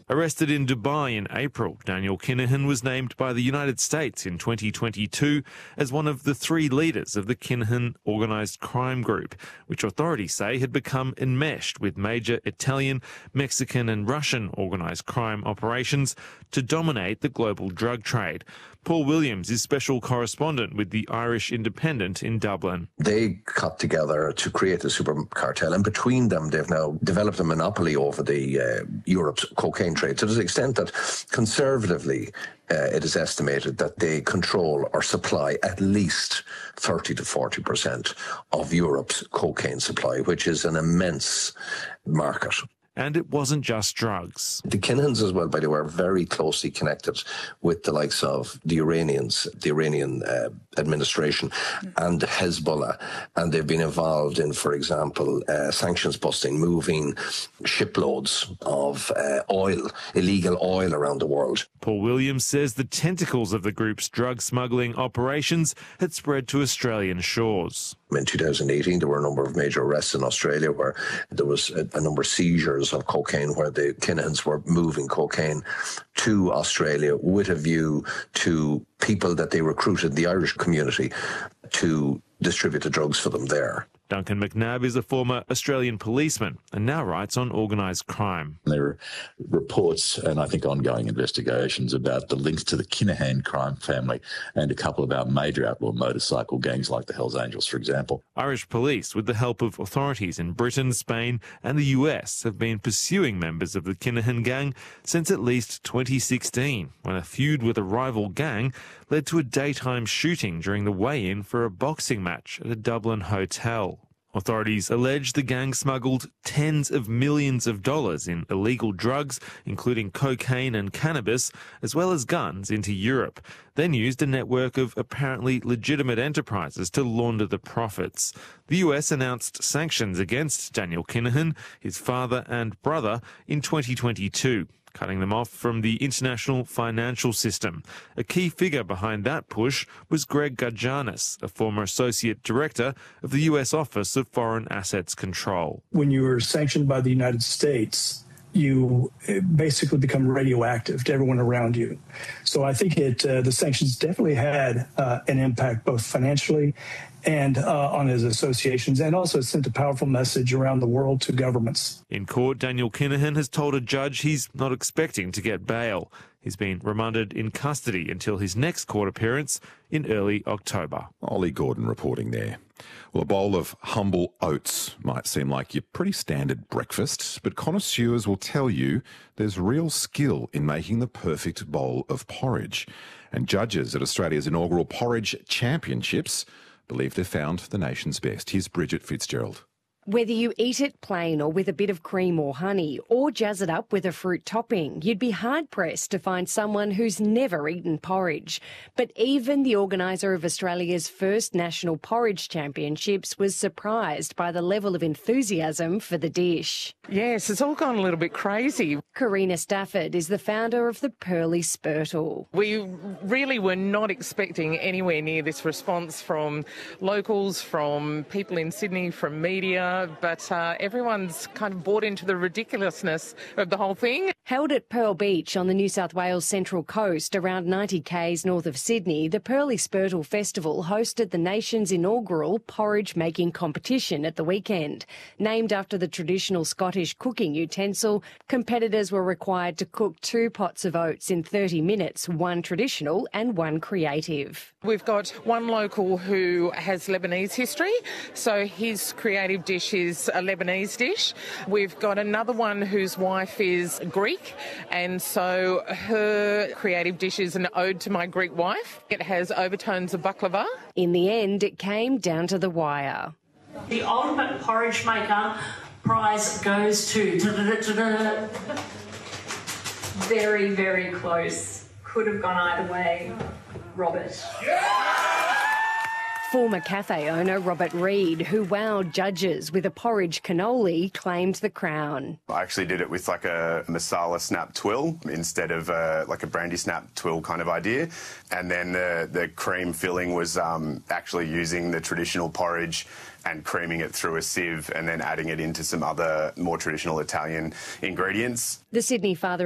Arrested in Dubai in April, Daniel Kinahan was named by the United States in 2022 as one of the 3 leaders of the Kinahan organised crime group, which authorities say had become enmeshed with major Italian, Mexican and Russian organised crime operations to dominate the global drug trade. Paul Williams is special correspondent with the Irish Independent in Dublin. They got together to create a super cartel, and between them they've now developed a monopoly over the Europe's cocaine trade, to the extent that conservatively it is estimated that they control or supply at least 30 to 40% of Europe's cocaine supply, which is an immense market. And it wasn't just drugs. The Kinahans as well, by the way, are very closely connected with the likes of the Iranians, the Iranian administration and Hezbollah. And they've been involved in, for example, sanctions busting, moving shiploads of oil, illegal oil around the world. Paul Williams says the tentacles of the group's drug smuggling operations had spread to Australian shores. In 2018, there were a number of major arrests in Australia where there was a number of seizures of cocaine, where the Kinahans were moving cocaine to Australia with a view to people that they recruited, the Irish community, to distribute the drugs for them there. Duncan McNabb is a former Australian policeman and now writes on organised crime. There are reports and I think ongoing investigations about the links to the Kinahan crime family and a couple of our major outlaw motorcycle gangs like the Hells Angels, for example. Irish police, with the help of authorities in Britain, Spain and the US, have been pursuing members of the Kinahan gang since at least 2016, when a feud with a rival gang led to a daytime shooting during the weigh-in for a boxing match at a Dublin hotel. Authorities allege the gang smuggled tens of millions of dollars in illegal drugs, including cocaine and cannabis, as well as guns, into Europe, then used a network of apparently legitimate enterprises to launder the profits. The US announced sanctions against Daniel Kinahan, his father and brother, in 2022. Cutting them off from the international financial system. A key figure behind that push was Greg Gudjanis, a former associate director of the US Office of Foreign Assets Control. When you are sanctioned by the United States, you basically become radioactive to everyone around you. So I think the sanctions definitely had an impact both financially and on his associations, and also sent a powerful message around the world to governments. In court, Daniel Kinahan has told a judge he's not expecting to get bail. He's been remanded in custody until his next court appearance in early October. Ollie Gordon reporting there. Well, a bowl of humble oats might seem like your pretty standard breakfast, but connoisseurs will tell you there's real skill in making the perfect bowl of porridge. And judges at Australia's inaugural Porridge Championships believe they've found the nation's best. Here's Bridget Fitzgerald. Whether you eat it plain or with a bit of cream or honey, or jazz it up with a fruit topping, you'd be hard-pressed to find someone who's never eaten porridge. But even the organiser of Australia's first National Porridge Championships was surprised by the level of enthusiasm for the dish. Yes, it's all gone a little bit crazy. Karina Stafford is the founder of the Pearly Spurtle. We really were not expecting anywhere near this response from locals, from people in Sydney, from media. But everyone's kind of bought into the ridiculousness of the whole thing. Held at Pearl Beach on the New South Wales Central Coast, around 90 k's north of Sydney, the Pearly Spurtle Festival hosted the nation's inaugural porridge-making competition at the weekend. Named after the traditional Scottish cooking utensil, competitors were required to cook 2 pots of oats in 30 minutes, one traditional and one creative. We've got one local who has Lebanese history, so his creative dish is a Lebanese dish. We've got another one whose wife is Greek, and so her creative dish is an ode to my Greek wife. It has overtones of baklava. In the end, it came down to the wire. The ultimate porridge maker prize goes to... Very, very close. Could have gone either way. Robert. Former cafe owner Robert Reid, who wowed judges with a porridge cannoli, claimed the crown. I actually did it with like a masala snap twill instead of like a brandy snap twill kind of idea. And then the cream filling was actually using the traditional porridge and creaming it through a sieve and then adding it into some other more traditional Italian ingredients. The Sydney father